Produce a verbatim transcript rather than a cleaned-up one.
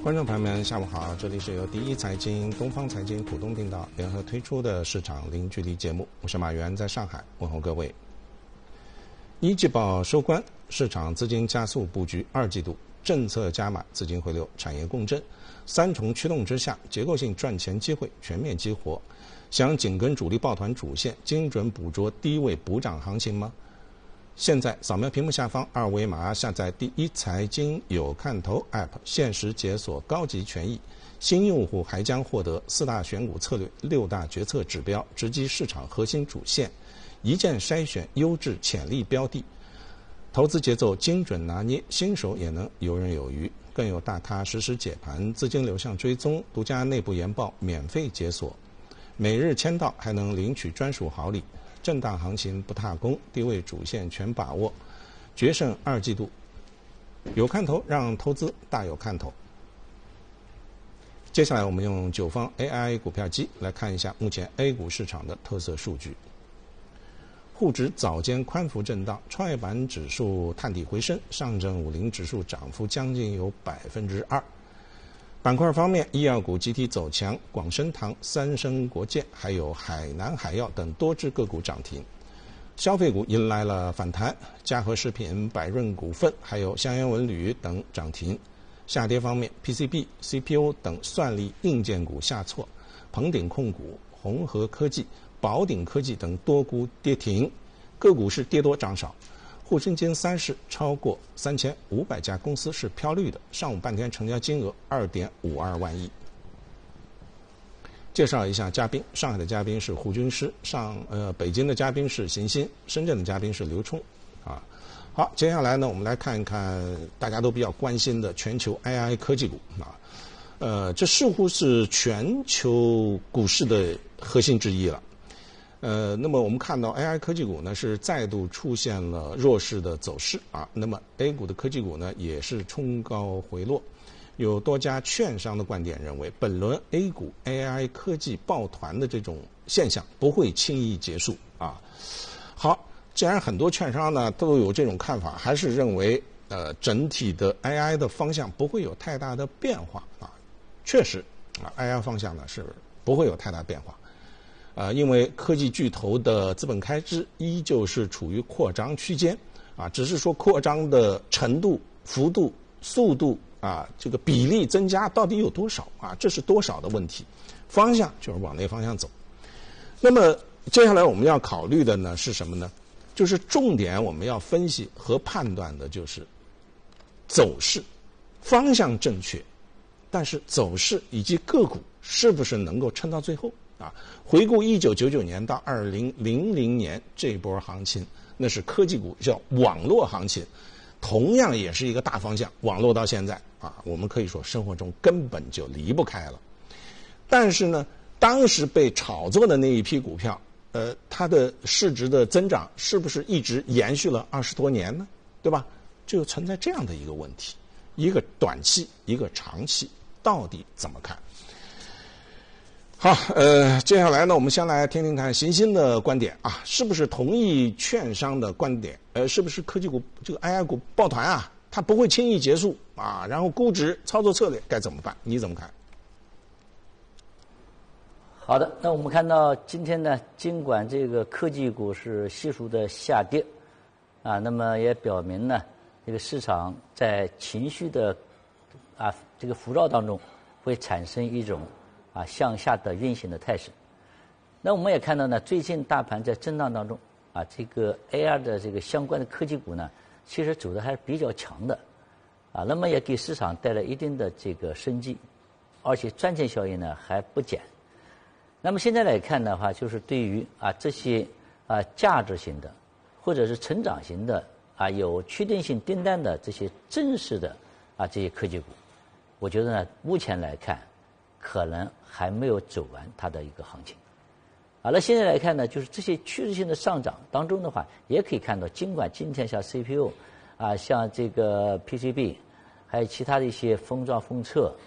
观众朋友们，下午好！这里是由第一财经、东方财经浦东频道联合推出的市场零距离节目，我是马原，在上海问候各位。一季报收官，市场资金加速布局二季度，政策加码，资金回流，产业共振，三重驱动之下，结构性赚钱机会全面激活。想紧跟主力抱团主线，精准捕捉低位补涨行情吗？现在扫描屏幕下方二维码，下载第一财经有看头 App， 限时解锁高级权益。新用户还将获得四大选股策略、六大决策指标，直击市场核心主线，一键筛选优质潜力标的，投资节奏精准拿捏，新手也能游刃有余。更有大咖实时解盘、资金流向追踪、独家内部研报免费解锁，每日签到还能领取专属好礼。震荡行情不踏空，低位主线全把握，决胜二季度有看头，让投资大有看头。接下来我们用九方 A I 股票机来看一下目前 A 股市场的特色数据。沪指早间宽幅震荡，创业板指数探底回升，上证五零指数涨幅将近有百分之二。板块方面，医药股集体走强，广生堂、三生国建还有海南海药等多只个股涨停。消费股迎来了反弹，嘉禾食品、百润股份还有香烟文旅等涨停。下跌方面 ，P C B、C P U 等算力硬件股下挫，鹏鼎控股、宏和科技、宝鼎科技等多股跌停，个股是跌多涨少。沪深金三市超过三千五百家公司是飘绿的，上午半天成交金额二点五二万亿。介绍一下嘉宾，上海的嘉宾是胡军师，上呃北京的嘉宾是邢鑫，深圳的嘉宾是刘冲，啊，好，接下来呢，我们来看一看大家都比较关心的全球 A I 科技股啊，呃，这似乎是全球股市的核心之一了。呃，那么我们看到 A I 科技股呢是再度出现了弱势的走势啊，那么 A 股的科技股呢也是冲高回落，有多家券商的观点认为，本轮 A 股 A I 科技抱团的这种现象不会轻易结束啊。好，既然很多券商呢都有这种看法，还是认为呃整体的 A I 的方向不会有太大的变化啊。确实啊 ，A I 方向呢是不会有太大变化。呃，因为科技巨头的资本开支依旧是处于扩张区间，啊，只是说扩张的程度、幅度、速度啊，这个比例增加到底有多少啊？这是多少的问题，方向就是往那方向走。那么接下来我们要考虑的呢是什么呢？就是重点我们要分析和判断的就是走势，方向正确，但是走势以及个股是不是能够撑到最后？啊，回顾一九九九年到二零零零年这波行情，那是科技股叫网络行情，同样也是一个大方向。网络到现在啊，我们可以说生活中根本就离不开了。但是呢，当时被炒作的那一批股票，呃，它的市值的增长是不是一直延续了二十多年呢？对吧？就存在这样的一个问题，一个短期，一个长期，到底怎么看？好，呃，接下来呢，我们先来听听看邢鑫的观点啊，是不是同意券商的观点？呃，是不是科技股这个 A I 股抱团啊，它不会轻易结束啊？然后估值、操作策略该怎么办？你怎么看？ 好的，那我们看到今天呢，尽管这个科技股是悉数的下跌，啊，那么也表明呢，这个市场在情绪的啊这个浮躁当中，会产生一种啊，向下的运行的态势。那我们也看到呢，最近大盘在震荡当中，啊，这个 A I 的这个相关的科技股呢，其实走的还是比较强的，啊，那么也给市场带来一定的这个生机，而且赚钱效应呢还不减。那么现在来看的话，就是对于啊这些啊价值型的，或者是成长型的啊有确定性订单的这些正式的啊这些科技股，我觉得呢，目前来看，可能还没有走完它的一个行情。好了，现在来看呢，就是这些趋势性的上涨当中的话，也可以看到，尽管今天像 C P U 啊，像这个 P C B，还有其他的一些封装封测